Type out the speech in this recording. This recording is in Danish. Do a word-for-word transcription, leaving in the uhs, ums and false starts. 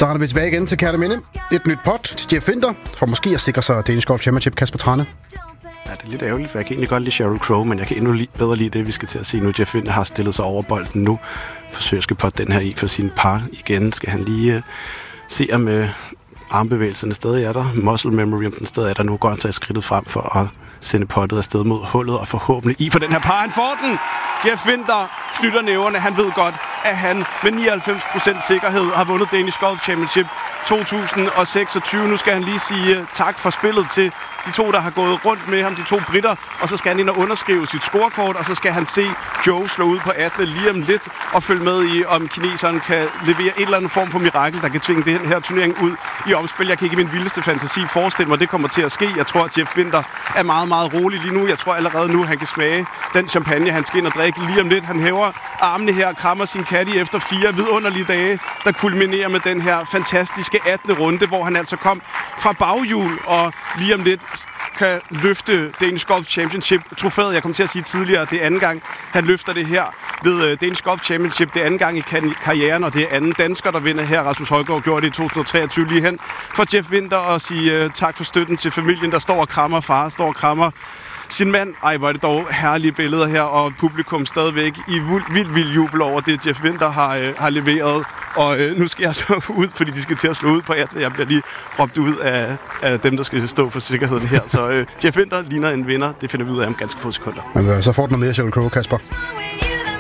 Så er vi tilbage igen til Kærte Minde. Et nyt pot til Jeff Winther, for måske at sikre sig Danish Golf Championship. Kasper Trane. Ja, det er lidt ærgerligt, for jeg kan egentlig godt lide Sheryl Crow, men jeg kan endnu bedre lide det, vi skal til at se nu. Jeff Winther har stillet sig over bolden nu. Forsøger at potte den her i for sin par igen. Skal han lige uh, se, om uh, armbevægelserne stadig er der. Muscle memory, om den stadig er der nu. Går han tage skridtet frem for at sende pottet afsted mod hullet og forhåbentlig i for den her par. Han får den! Jeff Winther knytter næverne. Han ved godt, at han med nioghalvfems procent sikkerhed har vundet Danish Golf Championship to tusind seksogtyve. Nu skal han lige sige tak for spillet til de to, der har gået rundt med ham, de to britter, og så skal han ind og underskrive sit scorekort, og så skal han se Joe slå ud på attende lige om lidt og følge med i, om kineseren kan levere et eller andet form for mirakel, der kan tvinge den her turnering ud i omspil. Jeg kan ikke i min vildeste fantasi forestille mig, at det kommer til at ske. Jeg tror, at Jeff Winther er meget, meget rolig lige nu. Jeg tror allerede nu, han kan smage den champagne, han skal ind og drikke lige om lidt. Han hæver armene her og krammer sin caddy efter fire vidunderlige dage, der kulminerer med den her fantastiske attende runde, hvor han altså kom fra baghjul og lige om lidt kan løfte Danish Golf Championship trofæet. Jeg kom til at sige tidligere, at det er anden gang, han løfter det her ved Danish Golf Championship. Det er anden gang i karrieren, og det er anden dansker, der vinder her. Rasmus Højgaard gjorde det i to tusind treogtyve lige hen for Jeff Winther og sige uh, tak for støtten til familien, der står og krammer far, står og krammer sin mand. Ej, hvor er det dog herlige billeder her, og publikum stadigvæk i vild, vild, vild jubel over det, Jeff Winther har, øh, har leveret. Og øh, nu skal jeg så ud, fordi de skal til at slå ud på attende. Jeg bliver lige råbt ud af, af dem, der skal stå for sikkerheden her. Så øh, Jeff Winther ligner en vinder. Det finder vi ud af om ganske få sekunder. Men så får den noget mere Sheryl Crow, Kasper.